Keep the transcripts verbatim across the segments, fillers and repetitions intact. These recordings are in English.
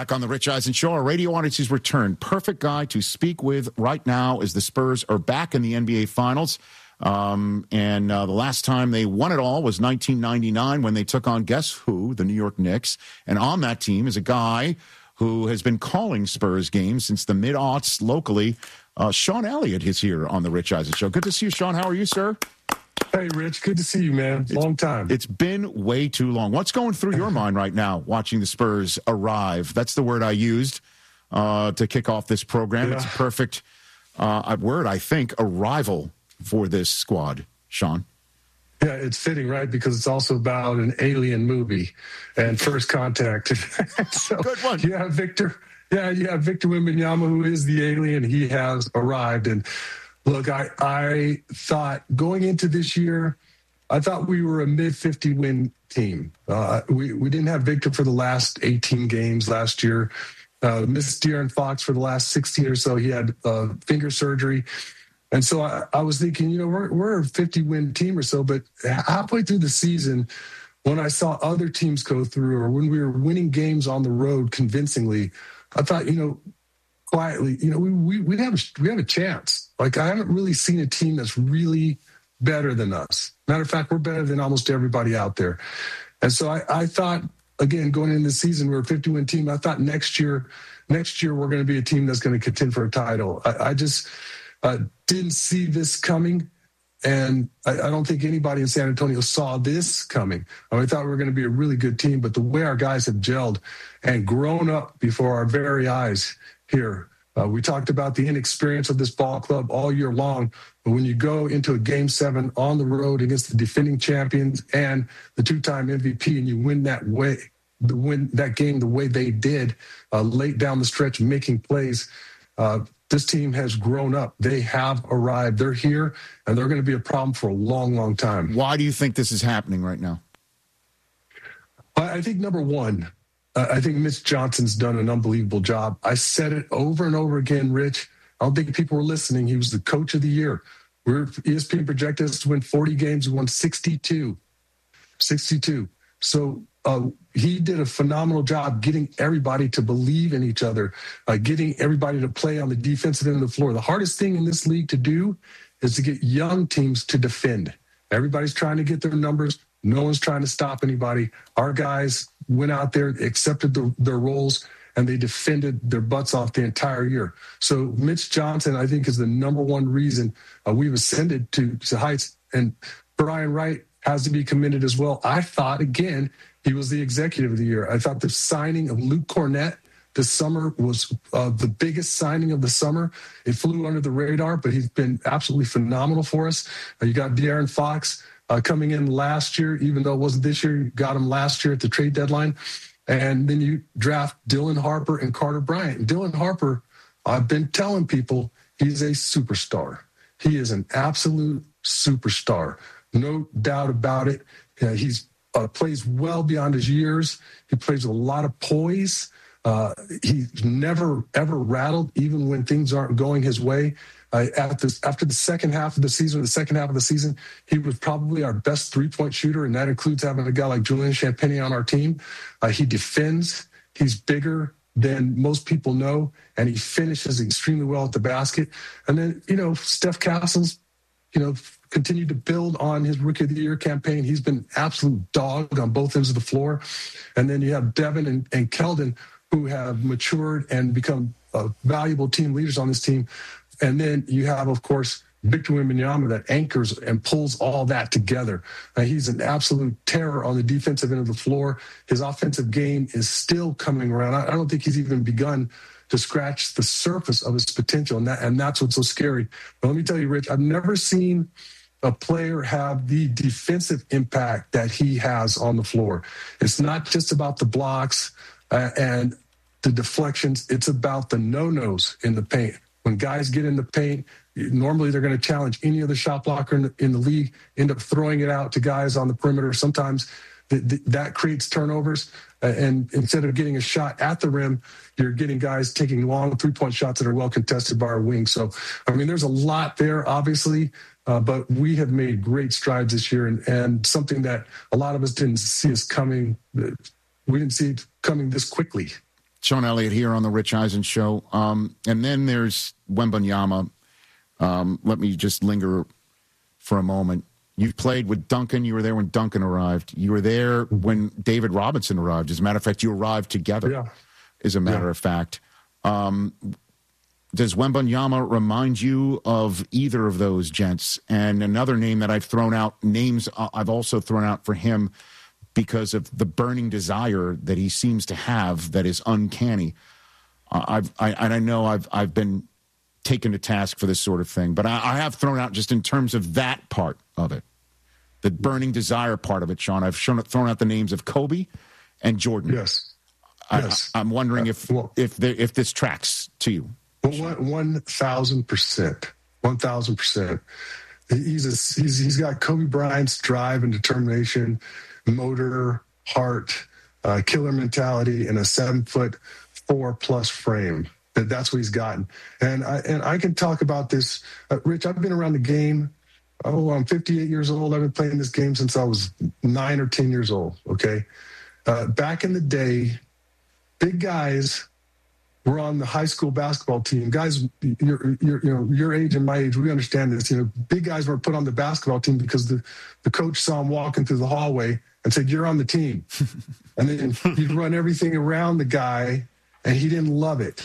Back on the Rich Eisen Show, our radio audience's return. Perfect guy to speak with right now as the Spurs are back in the N B A Finals. Um, and uh, the last time they won it all was nineteen ninety-nine when they took on, guess who, the New York Knicks. And on that team is a guy who has been calling Spurs games since the mid-aughts locally. Uh, Sean Elliott is here on the Rich Eisen Show. Good to see you, Sean. How are you, sir? Hey, Rich. Good to see you, man. Long time. It's been way too long. What's going through your mind right now watching the Spurs arrive? That's the word I used uh, to kick off this program. Yeah. It's a perfect uh, word, I think, arrival for this squad, Sean. Yeah, it's fitting, right? Because it's also about an alien movie and First Contact. So good one. You have Victor. Yeah, you have Victor Wembanyama, who is the alien. He has arrived. And look, I, I thought going into this year, I thought we were a mid fifty win team. Uh, we, we didn't have Victor for the last eighteen games last year. Uh, missed De'Aaron Fox for the last sixteen or so. He had uh, finger surgery. And so I, I was thinking, you know, we're, we're a fifty win team or so, but halfway through the season, when I saw other teams go through or when we were winning games on the road convincingly, I thought, you know, quietly, you know, we we we have a, we have a chance. Like, I haven't really seen a team that's really better than us. Matter of fact, we're better than almost everybody out there. And so I, I thought, again, going into the season, we're a fifty win team. I thought next year, next year we're going to be a team that's going to contend for a title. I, I just uh, didn't see this coming. And I, I don't think anybody in San Antonio saw this coming. I, mean, I thought we were going to be a really good team, but the way our guys have gelled and grown up before our very eyes here. Uh, we talked about the inexperience of this ball club all year long, but when you go into a game seven on the road against the defending champions and the two-time M V P, and you win that way, the win that game the way they did, uh, late down the stretch, making plays. Uh, this team has grown up. They have arrived. They're here, and they're going to be a problem for a long, long time. Why do you think this is happening right now? I think number one. Uh, I think Mitch Johnson's done an unbelievable job. I said it over and over again, Rich. I don't think people were listening. He was the coach of the year. We're, E S P N projected us to win forty games. We won sixty-two. sixty-two. So uh, he did a phenomenal job getting everybody to believe in each other, uh, getting everybody to play on the defensive end of the floor. The hardest thing in this league to do is to get young teams to defend. Everybody's trying to get their numbers. No one's trying to stop anybody. Our guys went out there, accepted the, their roles, and they defended their butts off the entire year. So Mitch Johnson, I think, is the number one reason uh, we've ascended to, to heights. And Brian Wright has to be commended as well. I thought, again, he was the executive of the year. I thought the signing of Luke Cornett this summer was uh, the biggest signing of the summer. It flew under the radar, but he's been absolutely phenomenal for us. Uh, you got De'Aaron Fox uh, coming in last year, even though it wasn't this year. You got him last year at the trade deadline. And then you draft Dylan Harper and Carter Bryant. Dylan Harper, I've been telling people, he's a superstar. He is an absolute superstar. No doubt about it. Uh, he's uh, plays well beyond his years. He plays with a lot of poise. Uh, he's never, ever rattled, even when things aren't going his way. Uh, after, after the second half of the season, the second half of the season, he was probably our best three-point shooter, and that includes having a guy like Julian Champagnie on our team. Uh, he defends. He's bigger than most people know, and he finishes extremely well at the basket. And then, you know, Steph Castles, you know, continued to build on his Rookie of the Year campaign. He's been absolute dog on both ends of the floor. And then you have Devin and, and Keldon, who have matured and become uh, valuable team leaders on this team. And then you have, of course, Victor Wembanyama that anchors and pulls all that together. Uh, he's an absolute terror on the defensive end of the floor. His offensive game is still coming around. I, I don't think he's even begun to scratch the surface of his potential, and, that, and that's what's so scary. But let me tell you, Rich, I've never seen a player have the defensive impact that he has on the floor. It's not just about the blocks uh, and the deflections. It's about the no-nos in the paint. When guys get in the paint, normally they're going to challenge any other shot blocker in the, in the league, end up throwing it out to guys on the perimeter. Sometimes th- th- that creates turnovers. Uh, and instead of getting a shot at the rim, you're getting guys taking long three-point shots that are well contested by our wings. So, I mean, there's a lot there, obviously, uh, but we have made great strides this year, and, and something that a lot of us didn't see us coming. We didn't see it coming this quickly. Sean Elliott here on the Rich Eisen Show. Um, and then there's Wembanyama. Um, let me just linger for a moment. You've played with Duncan. You were there when Duncan arrived. You were there when David Robinson arrived. As a matter of fact, you arrived together, yeah. as a matter yeah. of fact. Um, does Wembanyama remind you of either of those gents? And another name that I've thrown out, names I've also thrown out for him because of the burning desire that he seems to have that is uncanny. Uh, I've, I, and I know I've, I've been taken to task for this sort of thing, but I, I have thrown out just in terms of that part of it, the burning desire part of it, Sean. I've shown, thrown out the names of Kobe and Jordan. Yes. I, yes. I'm wondering if, uh, well, if, there, if this tracks to you. Well, one thousand percent, one thousand percent. He's a, he's he's got Kobe Bryant's drive and determination, motor, heart, uh, killer mentality, and a seven foot four plus frame. That that's what he's gotten. And I and I can talk about this, uh, Rich. I've been around the game. Oh, I'm fifty-eight years old. I've been playing this game since I was nine or ten years old. Okay, uh, back in the day, big guys. We're on the high school basketball team. Guys, your, your, you know, your age and my age, we understand this. You know, big guys were put on the basketball team because the, the coach saw him walking through the hallway and said, "You're on the team." And then he'd run everything around the guy, and he didn't love it,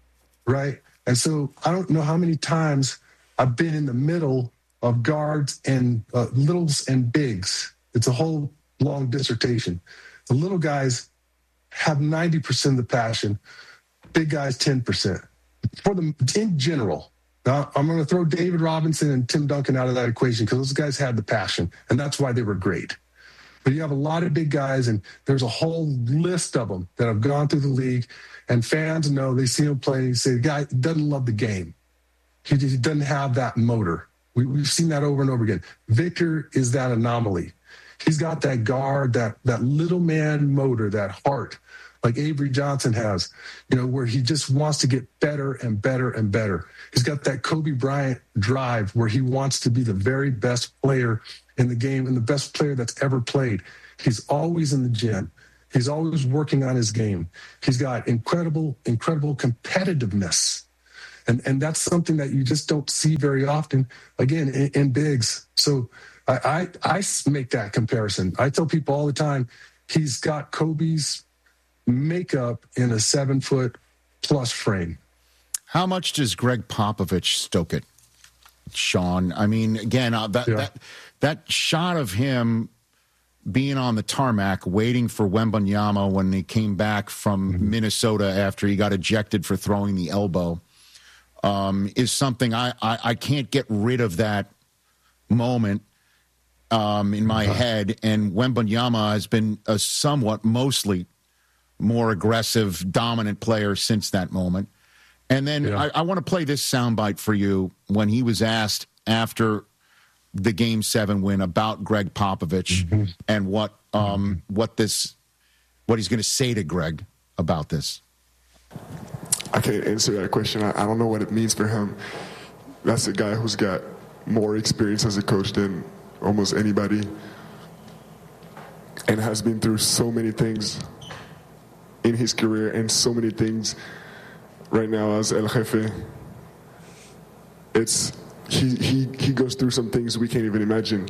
right? And so I don't know how many times I've been in the middle of guards and uh, littles and bigs. It's a whole long dissertation. The little guys have ninety percent of the passion. Big guys, ten percent. For them, in general. Now, I'm going to throw David Robinson and Tim Duncan out of that equation because those guys had the passion, and that's why they were great. But you have a lot of big guys, and there's a whole list of them that have gone through the league, and fans know, they see him play, and say, the guy doesn't love the game. He, he doesn't have that motor. We, we've seen that over and over again. Victor is that anomaly. He's got that guard, that that little man motor, that heart, like Avery Johnson has, you know, where he just wants to get better and better and better. He's got that Kobe Bryant drive where he wants to be the very best player in the game and the best player that's ever played. He's always in the gym. He's always working on his game. He's got incredible, incredible competitiveness. And and that's something that you just don't see very often, again, in, in bigs. So I, I, I make that comparison. I tell people all the time, he's got Kobe's makeup in a seven foot plus frame. How much does Greg Popovich stoke it, Sean? I mean, again, uh, that, yeah. that that shot of him being on the tarmac waiting for Wembanyama when they came back from mm-hmm. Minnesota after he got ejected for throwing the elbow um, is something I, I, I can't get rid of that moment um, in my uh-huh. head. And Wembanyama has been a somewhat, mostly more aggressive, dominant player since that moment. And then yeah. I, I want to play this soundbite for you when he was asked after the Game Seven win about Greg Popovich mm-hmm. and what um, what this what he's going to say to Greg about this. I can't answer that question. I, I don't know what it means for him. That's a guy who's got more experience as a coach than almost anybody, and has been through so many things in his career and so many things right now as El Jefe. It's he he he goes through some things we can't even imagine.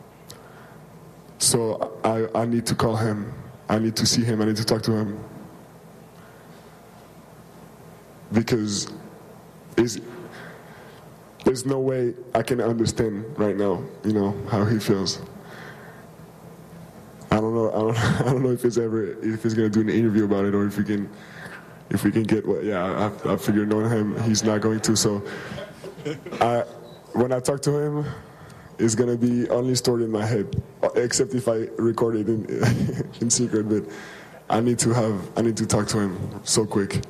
So I, I need to call him. I need to see him. I need to talk to him. Because is there's no way I can understand right now, you know, how he feels. I don't know. I don't. I don't know if it's ever if he's gonna do an interview about it or if we can, if we can get what. Yeah, I, I figure knowing him, he's not going to. So, I when I talk to him, it's gonna be only stored in my head, except if I record it in in secret. But I need to have. I need to talk to him so quick.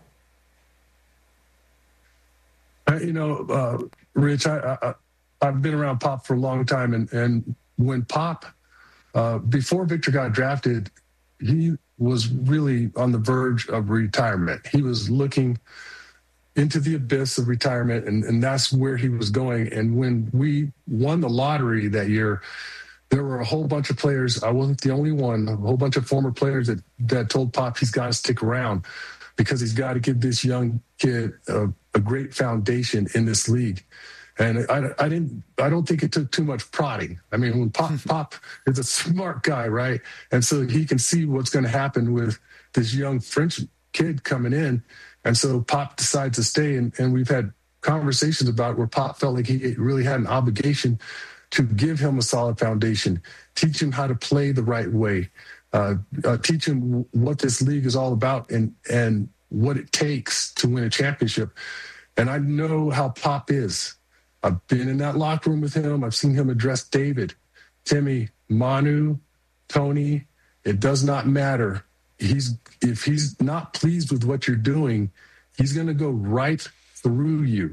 You know, uh, Rich, I, I I've been around Pop for a long time, and and when Pop. Uh, before Victor got drafted, he was really on the verge of retirement. He was looking into the abyss of retirement, and, and that's where he was going. And when we won the lottery that year, there were a whole bunch of players. I wasn't the only one. A whole bunch of former players that, that told Pop he's got to stick around. because he's got to give this young kid a, a great foundation in this league. And I, I didn't. I don't think it took too much prodding. I mean, when Pop Pop is a smart guy, right? And so he can see what's going to happen with this young French kid coming in. And so Pop decides to stay. And, and we've had conversations about where Pop felt like he really had an obligation to give him a solid foundation, teach him how to play the right way, uh, uh, teach him what this league is all about and and what it takes to win a championship. And I know how Pop is. I've been in that locker room with him. I've seen him address David, Timmy, Manu, Tony. It does not matter. He's if he's not pleased with what you're doing, he's going to go right through you.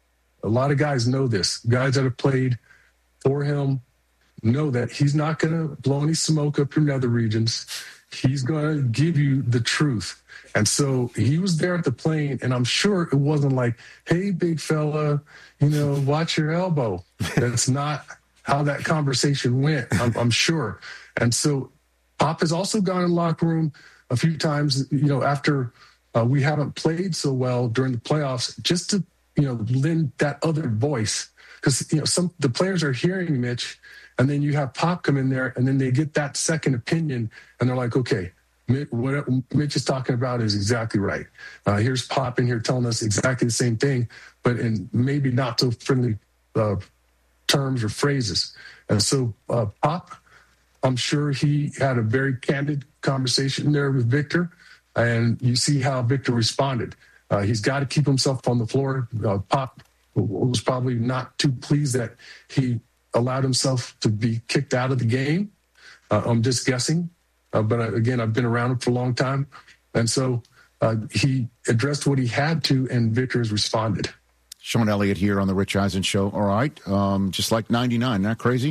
A lot of guys know this. Guys that have played for him know that he's not going to blow any smoke up your nether regions. He's going to give you the truth. And so he was there at the plane, and I'm sure it wasn't like, hey, big fella, you know, watch your elbow. That's not how that conversation went, I'm, I'm sure. And so Pop has also gone in the locker room a few times, you know, after uh, we haven't played so well during the playoffs, just to, you know, lend that other voice. Because, you know, some the players are hearing Mitch, and then you have Pop come in there, and then they get that second opinion, and they're like, okay, what Mitch is talking about is exactly right. Uh, here's Pop in here telling us exactly the same thing, but in maybe not so friendly uh, terms or phrases. And so uh, Pop, I'm sure he had a very candid conversation there with Victor, and you see how Victor responded. Uh, he's got to keep himself on the floor. Uh, Pop was probably not too pleased that he allowed himself to be kicked out of the game. Uh, I'm just guessing. Uh, but uh, again, I've been around him for a long time. And so uh, he addressed what he had to, and Victor has responded. Sean Elliott here on the Rich Eisen Show. All right. Um, just like ninety-nine. Not crazy?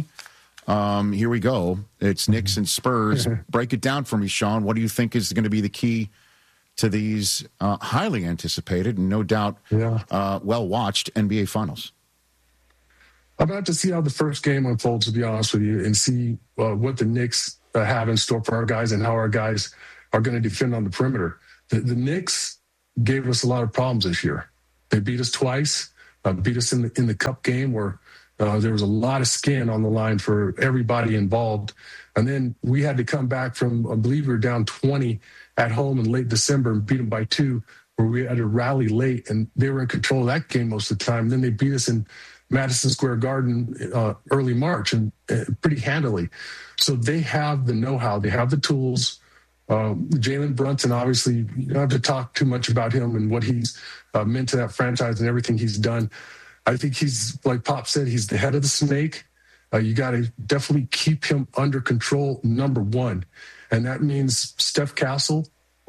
Um, here we go. It's Knicks and Spurs. Break it down for me, Sean. What do you think is going to be the key to these uh, highly anticipated and no doubt yeah. uh, well-watched N B A Finals? I'm about to see how the first game unfolds, to be honest with you, and see uh, what the Knicks uh, have in store for our guys and how our guys are going to defend on the perimeter. The, the Knicks gave us a lot of problems this year. They beat us twice, uh, beat us in the in the Cup game where uh, there was a lot of skin on the line for everybody involved. And then we had to come back from, I believe we were down twenty at home in late December and beat them by two, where we had to rally late, and they were in control of that game most of the time. And then they beat us in Madison Square Garden uh, early March and uh, pretty handily. So they have the know-how. They have the tools. Um, Jalen Brunson, obviously, you don't have to talk too much about him and what he's uh, meant to that franchise and everything he's done. I think he's, like Pop said, he's the head of the snake. Uh, you got to definitely keep him under control, number one. And that means Steph Castle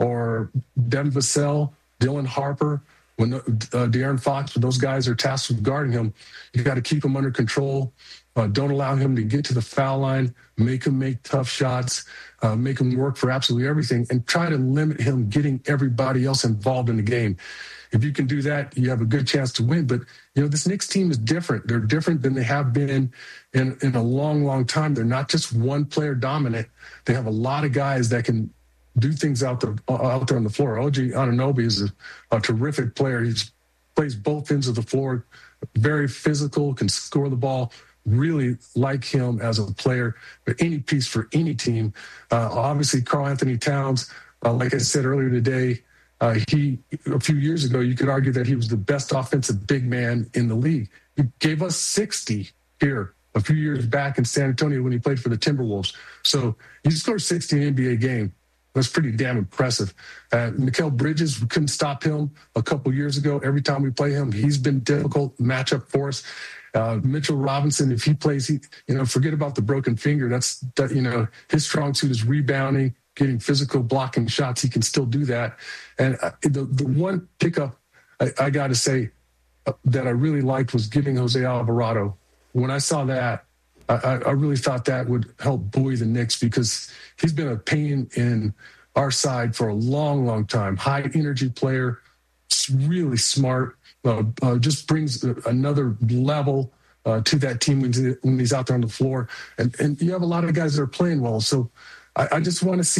or Devin Vassell, Dylan Harper, when uh, De'Aaron Fox, when those guys are tasked with guarding him, you got to keep him under control. Uh, don't allow him to get to the foul line, make him make tough shots, uh, make him work for absolutely everything, and try to limit him getting everybody else involved in the game. If you can do that, you have a good chance to win. But, you know, this Knicks team is different. They're different than they have been in, in a long, long time. They're not just one player dominant. They have a lot of guys that can do things out there, out there on the floor. O G Anunoby is a, a terrific player. He plays both ends of the floor, very physical, can score the ball. Really like him as a player, but any piece for any team. Uh, obviously, Karl Anthony Towns, uh, like I said earlier today, uh, he a few years ago, you could argue that he was the best offensive big man in the league. He gave us sixty here a few years back in San Antonio when he played for the Timberwolves. So he scored sixty in an N B A game. That's pretty damn impressive. Uh, Mikal Bridges, we couldn't stop him a couple years ago. Every time we play him, he's been difficult matchup for us. Uh, Mitchell Robinson, if he plays, he, you know, forget about the broken finger. That's, that, you know, his strong suit is rebounding, getting physical, blocking shots. He can still do that. And uh, the, the one pickup I, I got to say uh, that I really liked was getting Jose Alvarado. When I saw that, I, I really thought that would help buoy the Knicks because he's been a pain in our side for a long, long time. High energy player, really smart. Uh, uh, just brings another level uh, to that team when, when he's out there on the floor. And, and you have a lot of guys that are playing well. So I, I just want to see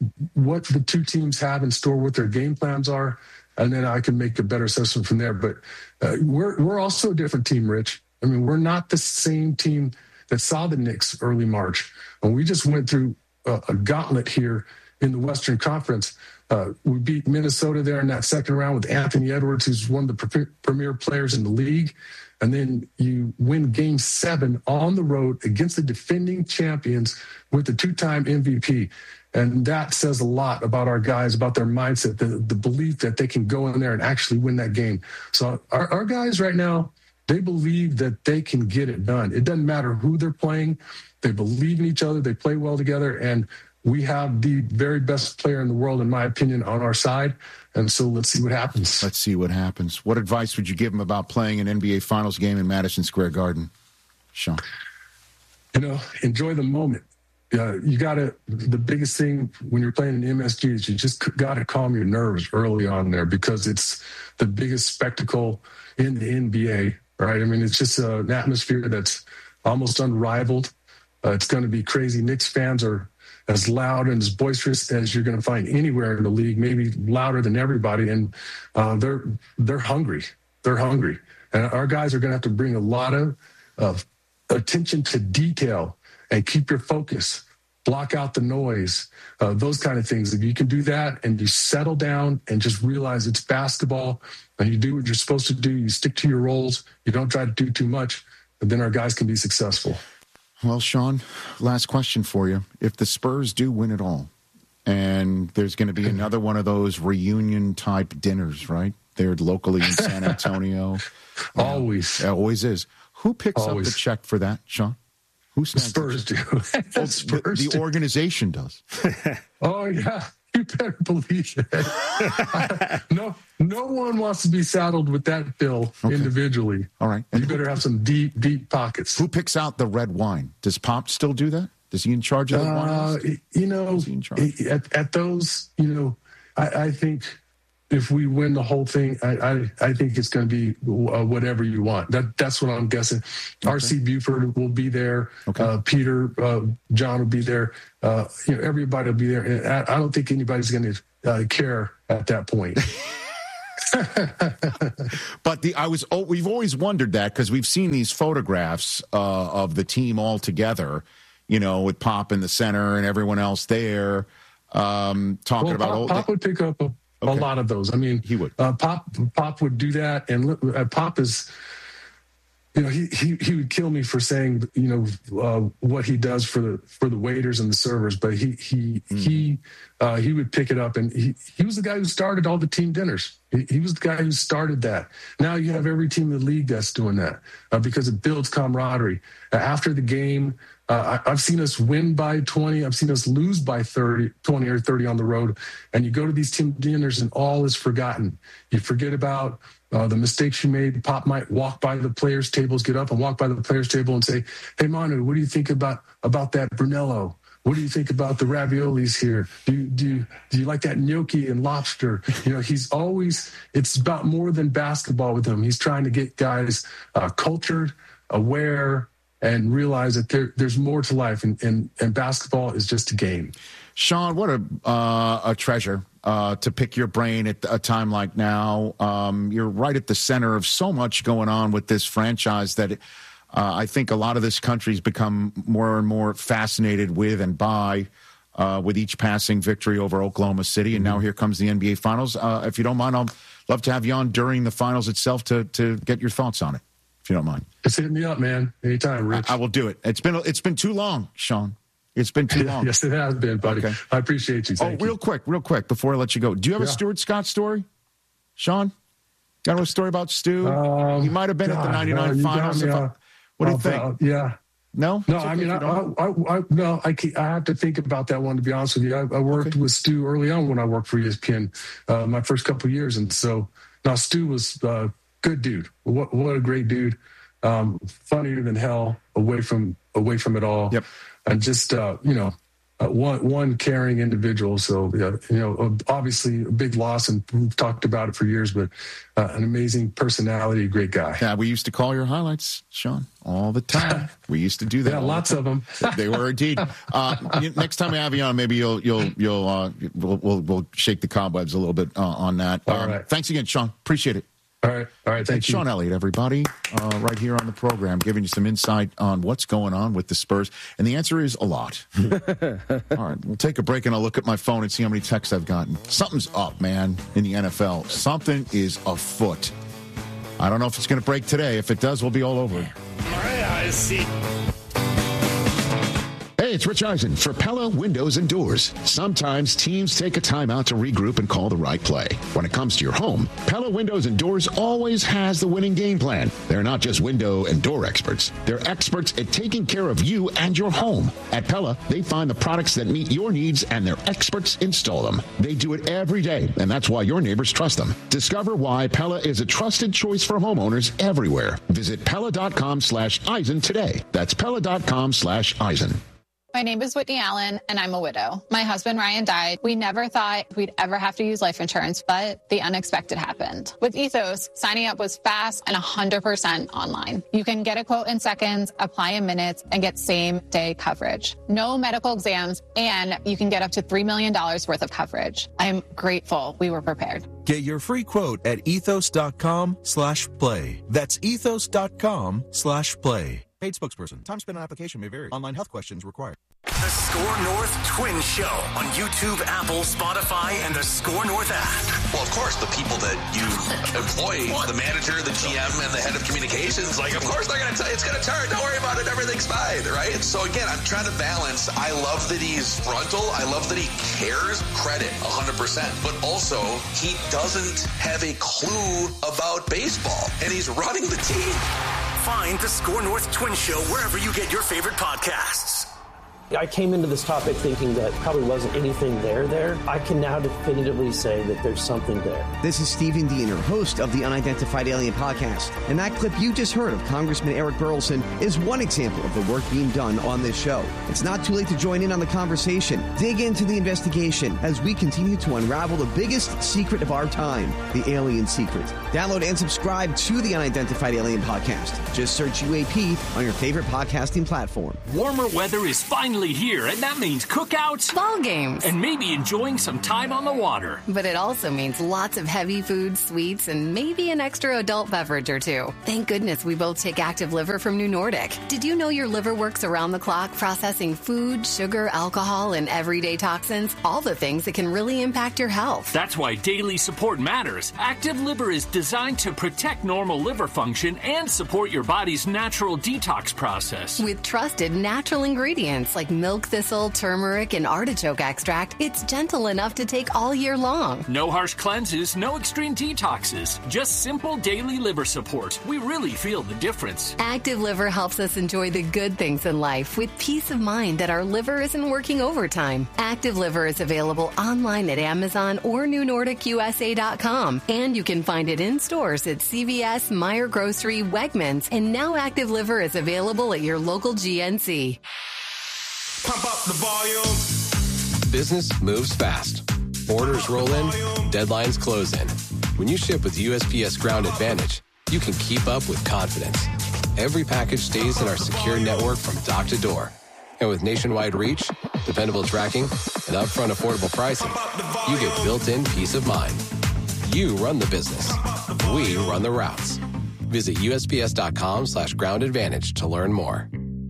what the two teams have in store, what their game plans are, and then I can make a better assessment from there. But uh, we're we're also a different team, Rich. I mean, we're not the same team that saw the Knicks early March. And we just went through a, a gauntlet here in the Western Conference. Uh, we beat Minnesota there in that second round with Anthony Edwards, who's one of the pre- premier players in the league. And then you win game seven on the road against the defending champions with the two-time M V P. And that says a lot about our guys, about their mindset, the, the belief that they can go in there and actually win that game. So our, our guys right now, they believe that they can get it done. It doesn't matter who they're playing. They believe in each other. They play well together. And we have the very best player in the world, in my opinion, on our side. And so let's see what happens. Let's see what happens. What advice would you give them about playing an N B A Finals game in Madison Square Garden, Sean? You know, enjoy the moment. Uh, you got to, the biggest thing when you're playing in M S G is you just got to calm your nerves early on there, because it's the biggest spectacle in the N B A, right? I mean, it's just uh, an atmosphere that's almost unrivaled. Uh, it's going to be crazy. Knicks fans are as loud and as boisterous as you're going to find anywhere in the league, maybe louder than everybody. And uh, they're they're hungry. They're hungry. And our guys are going to have to bring a lot of, of attention to detail and keep your focus, block out the noise, uh, those kind of things. If you can do that and you settle down and just realize it's basketball and you do what you're supposed to do, you stick to your roles, you don't try to do too much, and then our guys can be successful. Well, Sean, last question for you. If the Spurs do win it all, and there's going to be another one of those reunion-type dinners, right? They're locally in San Antonio. Always. It always is. Who picks Always. up the check for that, Sean? Who The Spurs do. Oh, Spurs the, the do. organization does. Oh, yeah. You better believe it. no, no one wants to be saddled with that bill Okay. individually. All right. You And better have some deep, deep pockets. who picks out the red wine? Does Pop still do that? Is he in charge of the Uh, wine? you know, Is he in charge? at, at those, you know, I, I think if we win the whole thing, I, I, I think it's going to be uh, whatever you want. That That's what I'm guessing. R C Buford will be there. Okay. Uh, Peter, uh, John will be there. Uh, you know, everybody will be there. And I, I don't think anybody's going to uh, care at that point. But the I was oh, we've always wondered that, because we've seen these photographs uh, of the team all together, you know, with Pop in the center and everyone else there, um, talking Well, about Pop, old, Pop would pick up a, a Okay. lot of those. I mean, He would. Uh, Pop Pop would do that, and look, uh, Pop is, you know, he, he he would kill me for saying, you know, uh, what he does for the for the waiters and the servers, but he he Mm. he uh, he would pick it up, and he he was the guy who started all the team dinners. He, he was the guy who started that. Now you have every team in the league that's doing that uh, because it builds camaraderie. Uh, after the game, uh, I, I've seen us win by twenty. I've seen us lose by thirty, twenty or thirty on the road, and you go to these team dinners and all is forgotten. You forget about Uh, the mistakes you made. Pop might walk by the players' tables, get up and walk by the players' table and say, "Hey, Manu, what do you think about about that Brunello? What do you think about the raviolis here? Do you, do you, do you like that gnocchi and lobster?" You know, he's always, it's about more than basketball with him. He's trying to get guys uh, cultured, aware, and realize that there, there's more to life, and, and, and basketball is just a game. Sean, what a uh, a treasure uh, to pick your brain at a time like now. Um, you're right at the center of so much going on with this franchise that uh, I think a lot of this country's become more and more fascinated with and by uh, with each passing victory over Oklahoma City. And now here comes the N B A Finals. Uh, if you don't mind, I'll love to have you on during the finals itself to to get your thoughts on it, if you don't mind. Just hit me up, man. Anytime, Rich. I, I will do it. It's been it's been too long, Sean. It's been too long. Yes, it has been, buddy. Okay. I appreciate you. Thank oh, real you. quick, real quick, before I let you go. Do you have a Yeah. Stuart Scott story, Sean? Got a story about Stu? Um, he might have been God, at the ninety-nine no, you got finals. me If I, on- what do you on- think? uh, yeah. No? No, It's I okay mean, if I, you don't. I, I, I, no, I, can't- I have to think about that one, to be honest with you. I, I worked Okay. with Stu early on when I worked for E S P N, uh, my first couple of years. And so, now Stu was a good dude. What, what a great dude. Um, funnier than hell away from, away from it all. Yep. And just, uh, you know, uh, one one caring individual. So uh, you know, obviously a big loss, and we've talked about it for years. But uh, an amazing personality, great guy. Yeah, we used to call your highlights, Sean, all the time. We used to do that. Yeah, lots the of them. They were indeed. Uh, next time we have you on, maybe you'll you'll you'll uh, we'll, we'll we'll shake the cobwebs a little bit uh, on that. All um, right. Thanks again, Sean. Appreciate it. All right. All right. Thank it's you. Sean Elliott, everybody, uh, right here on the program, giving you some insight on what's going on with the Spurs. And the answer is a lot. All right. We'll take a break and I'll look at my phone and see how many texts I've gotten. Something's up, man, in the N F L. Something is afoot. I don't know if it's going to break today. If it does, we'll be all over it. All right. I see. Hey, it's Rich Eisen for Pella Windows and Doors. Sometimes teams take a time out to regroup and call the right play. When it comes to your home, Pella Windows and Doors always has the winning game plan. They're not just window and door experts. They're experts at taking care of you and your home. At Pella, they find the products that meet your needs and their experts install them. They do it every day, and that's why your neighbors trust them. Discover why Pella is a trusted choice for homeowners everywhere. Visit Pella.com slash Eisen today. That's Pella.com slash Eisen. My name is Whitney Allen, and I'm a widow. My husband, Ryan, died. We never thought we'd ever have to use life insurance, but the unexpected happened. With Ethos, signing up was fast and one hundred percent online. You can get a quote in seconds, apply in minutes, and get same-day coverage. No medical exams, and you can get up to three million dollars worth of coverage. I am grateful we were prepared. Get your free quote at ethos.com slash play. That's ethos.com slash play. Paid spokesperson. Time spent on application may vary. Online health questions required. The Score North Twin Show on YouTube, Apple, Spotify, and the Score North app. Well, of course, the people that you employ, the manager, the G M, and the head of communications, like, of course they're going to tell you it's going to turn. Don't worry about it. Everything's fine, right? So, again, I'm trying to balance. I love that he's frontal. I love that he cares. Credit, one hundred percent. But also, he doesn't have a clue about baseball, and he's running the team. Find the Score North Twin Show wherever you get your favorite podcasts. I came into this topic thinking that probably wasn't anything there there. I can now definitively say that there's something there. This is Stephen Diener, host of the Unidentified Alien Podcast. And that clip you just heard of Congressman Eric Burlison is one example of the work being done on this show. It's not too late to join in on the conversation. Dig into the investigation as we continue to unravel the biggest secret of our time, the alien secret. Download and subscribe to the Unidentified Alien Podcast. Just search U A P on your favorite podcasting platform. Warmer weather is finally here, and that means cookouts, ball games, and maybe enjoying some time on the water. But it also means lots of heavy food, sweets, and maybe an extra adult beverage or two. Thank goodness we both take Active Liver from New Nordic. Did you know your liver works around the clock processing food, sugar, alcohol, and everyday toxins? All the things that can really impact your health. That's why daily support matters. Active Liver is designed to protect normal liver function and support your body's natural detox process. With trusted natural ingredients like milk thistle, turmeric, and artichoke extract, it's gentle enough to take all year long. No harsh cleanses, no extreme detoxes, just simple daily liver support. We really feel the difference. Active Liver helps us enjoy the good things in life with peace of mind that our liver isn't working overtime. Active Liver is available online at Amazon or new nordic U S A dot com, and you can find it in stores at C V S, Meijer Grocery, Wegmans, and now Active Liver is available at your local G N C. Pump up the volume. Business moves fast. Orders roll in, deadlines close in. When you ship with U S P S Ground Advantage, you can keep up with confidence. Every package stays in our secure network from dock to door. And with nationwide reach, dependable tracking, and upfront affordable pricing, you get built-in peace of mind. You run the business. We run the routes. Visit U S P S dot com slash ground advantage to learn more.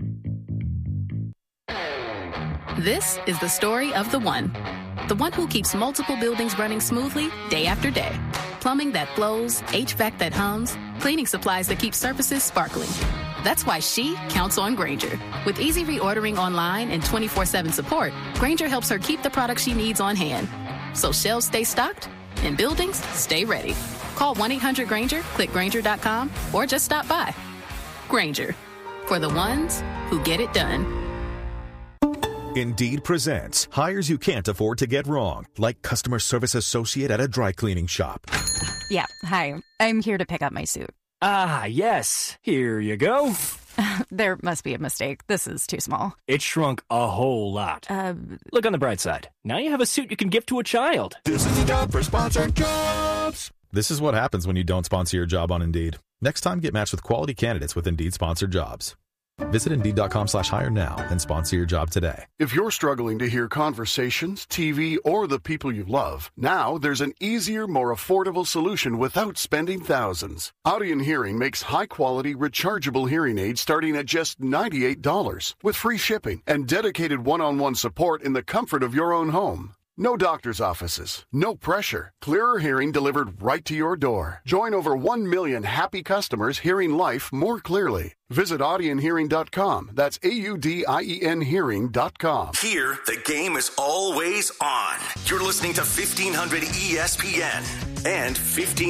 This is the story of the one. The one who keeps multiple buildings running smoothly day after day. Plumbing that flows, H V A C that hums, cleaning supplies that keep surfaces sparkling. That's why she counts on Grainger. With easy reordering online and twenty-four seven support, Grainger helps her keep the products she needs on hand. So shelves stay stocked and buildings stay ready. Call one eight hundred Grainger, click Grainger dot com, or just stop by. Grainger, for the ones who get it done. Indeed presents hires you can't afford to get wrong, like customer service associate at a dry cleaning shop. Yeah, hi. I'm here to pick up my suit. Ah, yes. Here you go. There must be a mistake. This is too small. It shrunk a whole lot. Uh, Look on the bright side. Now you have a suit you can give to a child. This is the job for sponsored jobs. This is what happens when you don't sponsor your job on Indeed. Next time, get matched with quality candidates with Indeed sponsored jobs. Visit Indeed.com slash hire now and sponsor your job today. If you're struggling to hear conversations, T V, or the people you love, now there's an easier, more affordable solution without spending thousands. Audien Hearing makes high-quality, rechargeable hearing aids starting at just ninety-eight dollars with free shipping and dedicated one-on-one support in the comfort of your own home. No doctor's offices, no pressure. Clearer hearing delivered right to your door. Join over one million happy customers hearing life more clearly. Visit audien hearing dot com. That's A U D I E N hearing dot com. Here, the game is always on. You're listening to fifteen hundred E S P N and fifteen